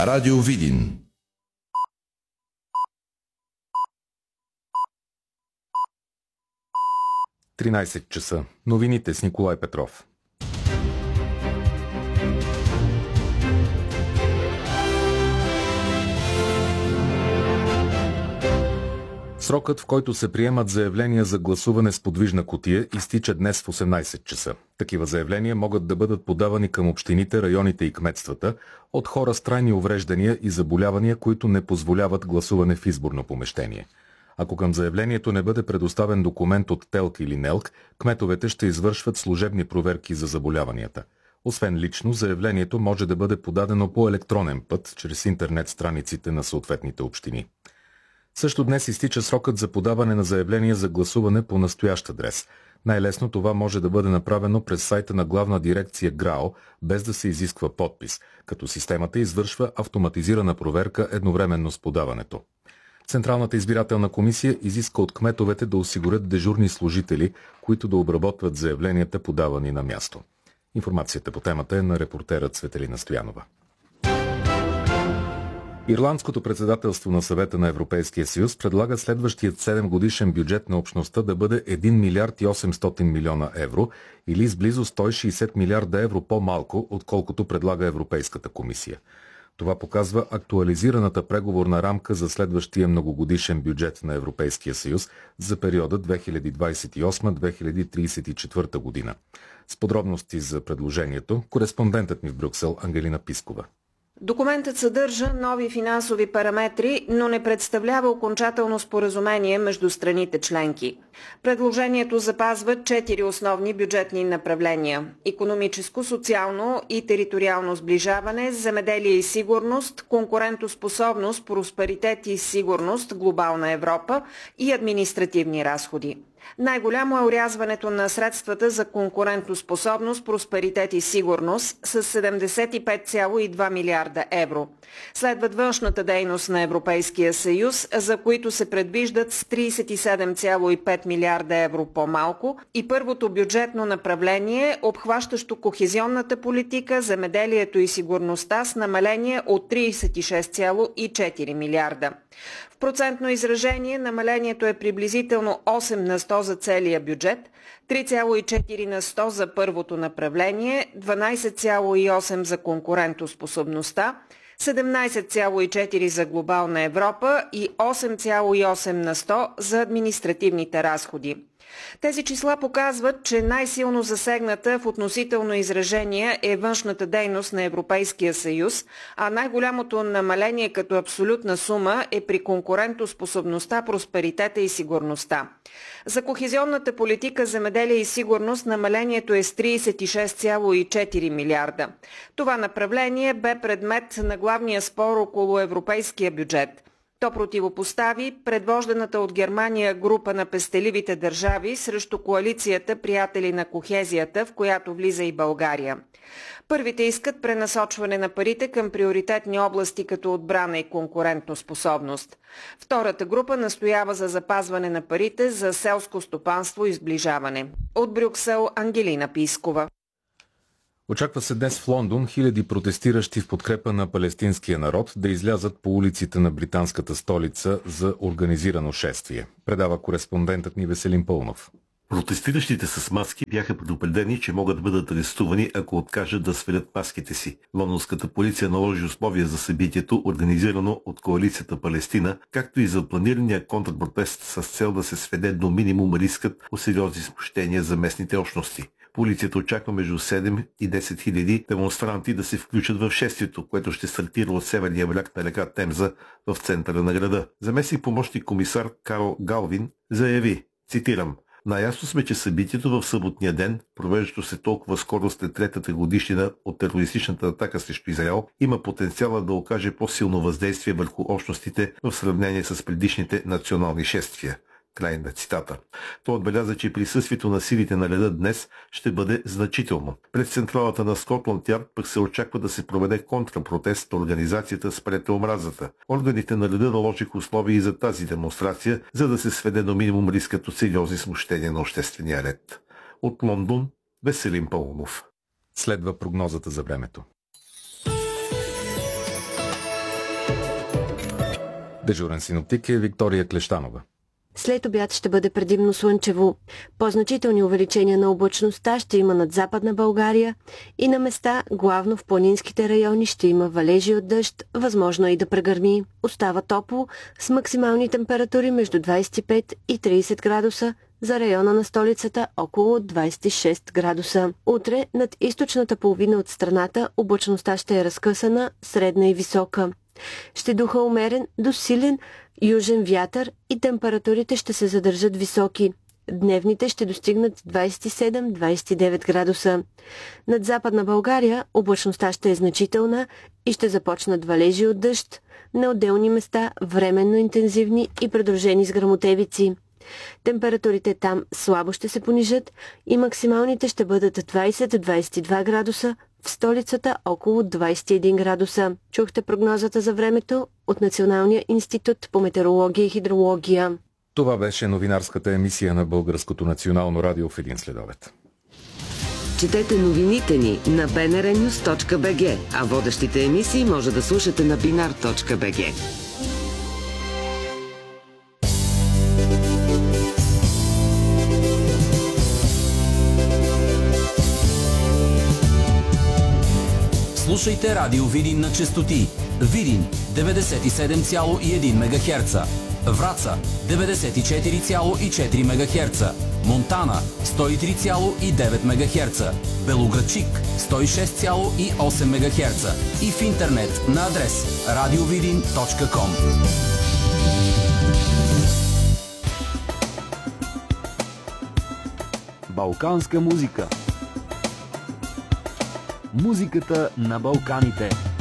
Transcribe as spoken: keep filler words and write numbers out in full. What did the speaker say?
Радио Видин. тринайсет часа. Новините с Николай Петров. Срокът, в който се приемат заявления за гласуване с подвижна кутия, изтича днес в осемнайсет часа. Такива заявления могат да бъдат подавани към общините, районите и кметствата от хора с трайни увреждания и заболявания, които не позволяват гласуване в изборно помещение. Ако към заявлението не бъде предоставен документ от ТЕЛК или НЕЛК, кметовете ще извършват служебни проверки за заболяванията. Освен лично, заявлението може да бъде подадено по електронен път, чрез интернет страниците на съответните общини. Също днес изтича срокът за подаване на заявление за гласуване по настоящ адрес. Най-лесно това може да бъде направено през сайта на Главна дирекция ГРАО, без да се изисква подпис, като системата извършва автоматизирана проверка едновременно с подаването. Централната избирателна комисия изиска от кметовете да осигурят дежурни служители, които да обработват заявленията, подавани на място. Информацията по темата е на репортера Цветелина Стоянова. Ирландското председателство на Съвета на Европейския съюз предлага следващият седемгодишен бюджет на общността да бъде един милиард и осемстотин милиона евро или с близо сто и шейсет милиарда евро по-малко, отколкото предлага Европейската комисия. Това показва актуализираната преговорна рамка за следващия многогодишен бюджет на Европейския съюз за периода две хиляди двадесет и осма - две хиляди тридесет и четвърта година. С подробности за предложението, кореспондентът ми в Брюксел Ангелина Пискова. Документът съдържа нови финансови параметри, но не представлява окончателно споразумение между страните членки. Предложението запазва четири основни бюджетни направления – икономическо, социално и териториално сближаване, земеделие и сигурност, конкурентоспособност, просперитет и сигурност, глобална Европа и административни разходи. Най-голямо е орязването на средствата за конкурентоспособност, просперитет и сигурност с седемдесет и пет цяло и два милиарда евро. Следват външната дейност на Европейския съюз, за които се предвиждат с тридесет и седем цяло и пет милиарда евро по-малко, и първото бюджетно направление, обхващащо кохезионната политика, земеделието и сигурността с намаление от тридесет и шест цяло и четири милиарда. В процентно изражение намалението е приблизително осем на сто за целия бюджет, три цяло и четири на сто за първото направление, дванайсет цяло и осем за конкурентоспособността, седемнайсет цяло и четири за глобална Европа и осем цяло и осем на сто за административните разходи. Тези числа показват, че най-силно засегната в относително изражение е външната дейност на Европейския съюз, а най-голямото намаление като абсолютна сума е при конкурентоспособността, просперитета и сигурността. За кохезионната политика, земеделие и сигурност намалението е с тридесет и шест цяло и четири милиарда. Това направление бе предмет на главния спор около европейския бюджет. То противопостави предвожданата от Германия група на пестеливите държави срещу коалицията Приятели на кохезията, в която влиза и България. Първите искат пренасочване на парите към приоритетни области като отбрана и конкурентоспособност. Втората група настоява за запазване на парите за селско стопанство и сближаване. От Брюксел Ангелина Пискова. Очаква се днес в Лондон хиляди протестиращи в подкрепа на палестинския народ да излязат по улиците на британската столица за организирано шествие. Предава кореспондентът ни Веселин Пълнов. Протестиращите с маски бяха предупредени, че могат да бъдат арестувани, ако откажат да свалят маските си. Лондонската полиция наложи условия за събитието, организирано от коалицията Палестина, както и за планирания контрпротест с цел да се сведе до минимум рискът от сериозни смущения за местните общности. Полицията очаква между седем и десет хиляди демонстранти да се включат в шествието, което ще стартира от северния бряг на река Темза в центъра на града. Заместник помощник комисар Карл Галвин заяви, цитирам: "Наясно сме, че събитието в съботния ден, провеждащо се толкова скоро след третата годишнина от терористичната атака срещу Израел, има потенциала да окаже по-силно въздействие върху общностите в сравнение с предишните национални шествия." Край на цитата. Той отбеляза, че присъствието на силите на реда днес ще бъде значително. Пред централата на Скотланд Ярд пък се очаква да се проведе контрапротест на организацията Спрете омразата. Органите на реда наложиха условия и за тази демонстрация, за да се сведе до минимум рискът от сериозни смущения на обществения ред. От Лондон Веселин Пълнов. Следва прогнозата за времето. Дежурен синоптик е Виктория Клещанова. След обяд ще бъде предимно слънчево. По-значителни увеличения на облачността ще има над Западна България и на места, главно в планинските райони, ще има валежи от дъжд, възможно и да прегърми. Остава топло, с максимални температури между двадесет и пет и тридесет градуса, за района на столицата около двадесет и шест градуса. Утре над източната половина от страната облачността ще е разкъсана, средна и висока. Ще духа умерен до силен южен вятър и температурите ще се задържат високи. Дневните ще достигнат двадесет и седем до двадесет и девет градуса. Над Западна България облачността ще е значителна и ще започнат валежи от дъжд, на отделни места временно интензивни и придружени с гръмотевици. Температурите там слабо ще се понижат и максималните ще бъдат двадесет до двадесет и два градуса, в столицата около двадесет и един градуса. Чухте прогнозата за времето от Националния институт по метеорология и хидрология. Това беше новинарската емисия на Българското национално радио в един следобед. Четете новините ни на би ен ар нюз точка би джи, а водещите емисии може да слушате на бинар точка би джи. Слушайте Радио Видин на честоти Видин деветдесет и седем цяло и едно мегахерца, Враца деветдесет и четири цяло и четири мегахерца, Монтана сто и три цяло и девет мегахерца, Белоградчик сто и шест цяло и осем мегахерца и в интернет на адрес радиовидин точка ком. Балканска музика. Музиката на Балканите.